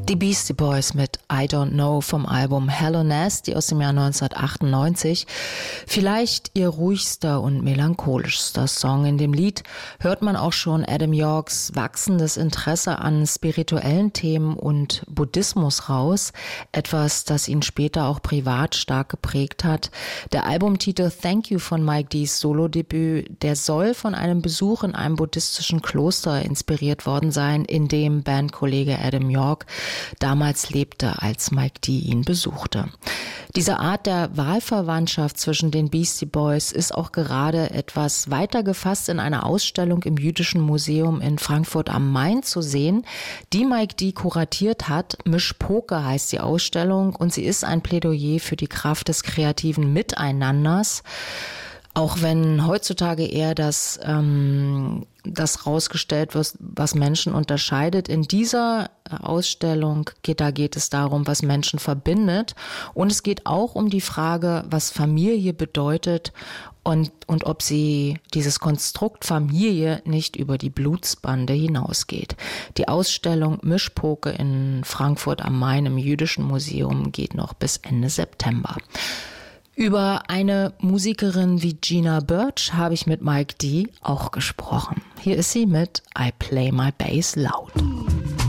Die Beastie Boys mit I Don't Know vom Album Hello Nasty aus dem Jahr 1998. Vielleicht ihr ruhigster und melancholischster Song. In dem Lied hört man auch schon Adam Yorks wachsendes Interesse an spirituellen Themen und Buddhismus raus. Etwas, das ihn später auch privat stark geprägt hat. Der Albumtitel Thank You von Mike D's Solodebüt, der soll von einem Besuch in einem buddhistischen Kloster inspiriert worden sein, in dem Bandkollege Adam York damals lebte, als Mike D. ihn besuchte. Diese Art der Wahlverwandtschaft zwischen den Beastie Boys ist auch gerade etwas weiter gefasst in einer Ausstellung im Jüdischen Museum in Frankfurt am Main zu sehen, die Mike D. kuratiert hat. Mischpoke heißt die Ausstellung und sie ist ein Plädoyer für die Kraft des kreativen Miteinanders. Auch wenn heutzutage eher das rausgestellt wird, was Menschen unterscheidet. In dieser Ausstellung geht es darum, was Menschen verbindet. Und es geht auch um die Frage, was Familie bedeutet und ob sie dieses Konstrukt Familie nicht über die Blutsbande hinausgeht. Die Ausstellung Mischpoke in Frankfurt am Main im Jüdischen Museum geht noch bis Ende September. Über eine Musikerin wie Gina Birch habe ich mit Mike D. auch gesprochen. Hier ist sie mit I Play My Bass Loud.